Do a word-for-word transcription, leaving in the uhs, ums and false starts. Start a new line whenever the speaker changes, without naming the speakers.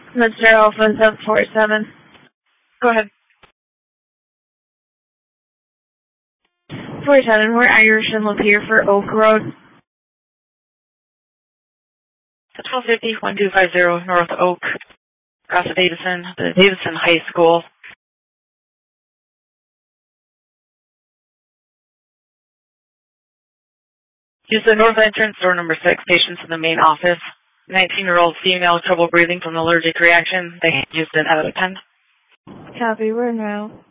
Mister Alpha seven forty-seven.
Go ahead.
forty-seven, we're Irish and live here for Oak Road.
twelve fifty, one two five zero North Oak, across the Davidson, the Davidson High School. Use the north entrance, door number six, patients in the main office. nineteen-year-old female, trouble breathing from allergic reaction. They used an out of ten.
Copy, we're now.